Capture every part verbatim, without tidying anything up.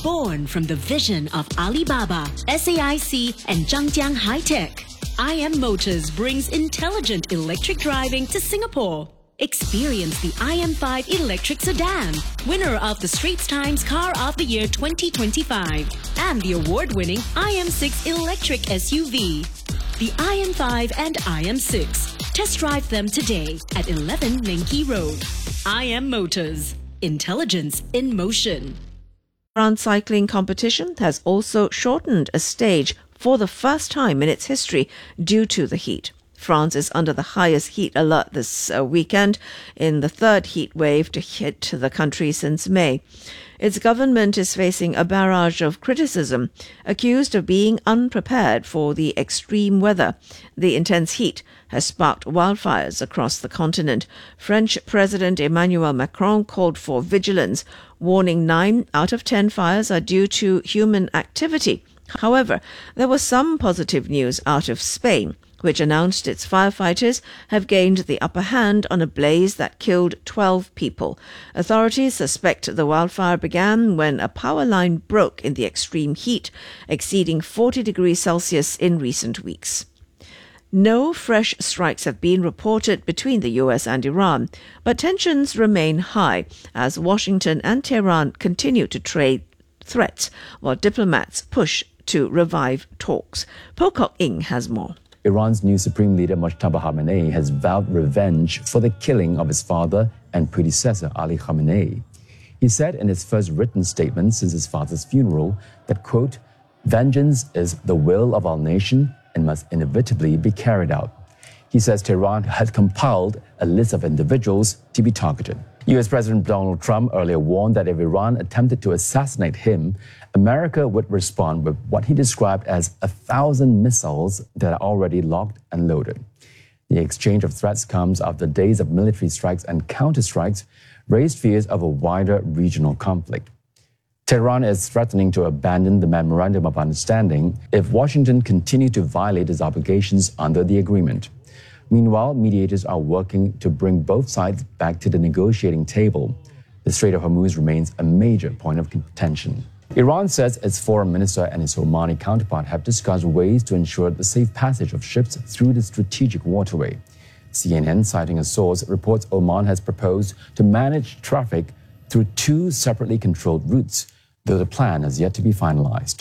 Born from the vision of Alibaba, S A I C and Zhangjiang High-Tech, I M Motors brings intelligent electric driving to Singapore. Experience the I M five electric sedan, winner of the Straits Times Car of the Year twenty twenty-five, and the award-winning I M six electric S U V. The I M five and I M six. Test drive them today at eleven Leng Road. I M Motors. Intelligence in motion. France cycling competition has also shortened a stage for the first time in its history due to the heat. France is under the highest heat alert this uh, weekend in the third heat wave to hit the country since May. Its government is facing a barrage of criticism, accused of being unprepared for the extreme weather. The intense heat has sparked wildfires across the continent. French President Emmanuel Macron called for vigilance, warning nine out of ten fires are due to human activity. However, there was some positive news out of Spain, which announced its firefighters have gained the upper hand on a blaze that killed twelve people. Authorities suspect the wildfire began when a power line broke in the extreme heat, exceeding forty degrees Celsius in recent weeks. No fresh strikes have been reported between the U S and Iran, but tensions remain high as Washington and Tehran continue to trade threats while diplomats push to revive talks. Pocock Ing has more. Iran's new Supreme Leader Mojtaba Khamenei has vowed revenge for the killing of his father and predecessor Ali Khamenei. He said in his first written statement since his father's funeral that, quote, "Vengeance is the will of our nation and must inevitably be carried out." He says Tehran had compiled a list of individuals to be targeted. U S President Donald Trump earlier warned that if Iran attempted to assassinate him, America would respond with what he described as a thousand missiles that are already locked and loaded. The exchange of threats comes after days of military strikes and counterstrikes raised fears of a wider regional conflict. Tehran is threatening to abandon the Memorandum of Understanding if Washington continues to violate its obligations under the agreement. Meanwhile, mediators are working to bring both sides back to the negotiating table. The Strait of Hormuz remains a major point of contention. Iran says its foreign minister and its Omani counterpart have discussed ways to ensure the safe passage of ships through the strategic waterway. C N N, citing a source, reports Oman has proposed to manage traffic through two separately controlled routes, though the plan has yet to be finalized.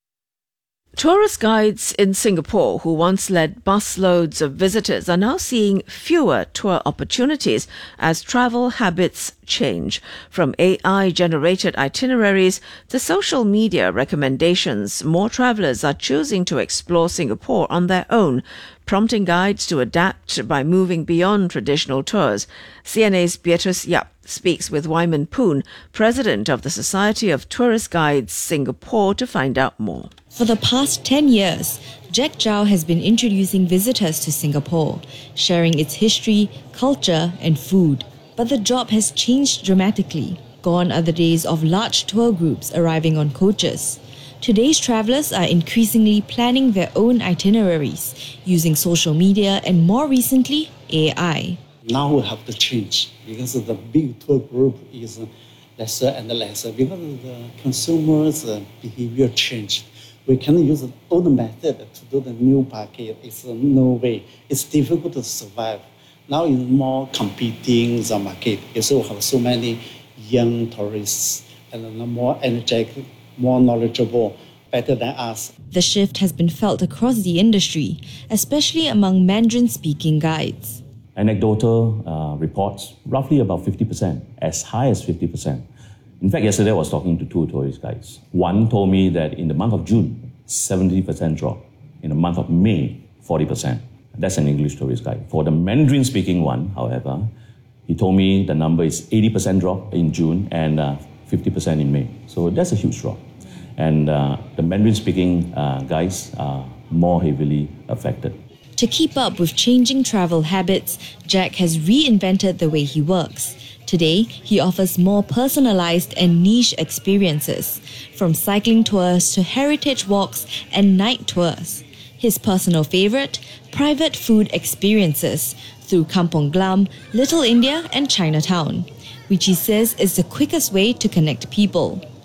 Tourist guides in Singapore who once led busloads of visitors are now seeing fewer tour opportunities as travel habits change. From A I-generated itineraries to social media recommendations, more travellers are choosing to explore Singapore on their own, prompting guides to adapt by moving beyond traditional tours. C N A's Beatrice Yap speaks with Wyman Poon, president of the Society of Tourist Guides Singapore, to find out more. For the past ten years, Jack Zhao has been introducing visitors to Singapore, sharing its history, culture and food. But the job has changed dramatically. Gone are the days of large tour groups arriving on coaches. Today's travellers are increasingly planning their own itineraries, using social media and more recently, A I. Now we have to change because the big tour group is lesser and lesser because the consumers' behavior changed. We can use the old method to do the new package. It's no way. It's difficult to survive. Now it's more competing the market. You also have so many young tourists and more energetic, more knowledgeable, better than us. The shift has been felt across the industry, especially among Mandarin-speaking guides. Anecdotal uh, reports, roughly about fifty percent, as high as fifty percent. In fact, yesterday I was talking to two tourist guides. One told me that in the month of June, seventy percent drop. In the month of May, forty percent. That's an English tourist guide. For the Mandarin-speaking one, however, he told me the number is eighty percent drop in June and uh, fifty percent in May. So that's a huge drop. And uh, the Mandarin-speaking uh, guys are more heavily affected. To keep up with changing travel habits, Jack has reinvented the way he works. Today, he offers more personalized and niche experiences, from cycling tours to heritage walks and night tours. His personal favorite, private food experiences through Kampong Glam, Little India and Chinatown, which he says is the quickest way to connect people.